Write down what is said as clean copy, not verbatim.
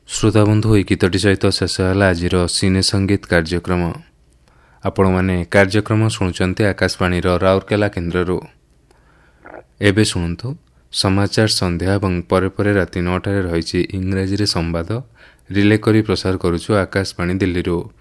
ଶ୍ରୋତାବନ୍ଧୁ ଏହି ଗୀତଟି ସହିତ ଶେଷ ହେଲା ଆଜିର ସିନେ ସଙ୍ଗୀତ କାର୍ଯ୍ୟକ୍ରମ। ଆପଣମାନେ କାର୍ଯ୍ୟକ୍ରମ ଶୁଣୁଛନ୍ତି ଆକାଶବାଣୀର ରାଉରକେଲା କେନ୍ଦ୍ରରୁ। ଏବେ ଶୁଣନ୍ତୁ ସମାଚାର ସନ୍ଧ୍ୟା ଏବଂ ପରେ ପରେ ରାତି 9ଟାରେ ରହିଛି ଇଂରାଜୀରେ ସମ୍ବାଦ। ରିଲେ କରି ପ୍ରସାର କରୁଛୁ ଆକାଶବାଣୀ ଦିଲ୍ଲୀରୁ।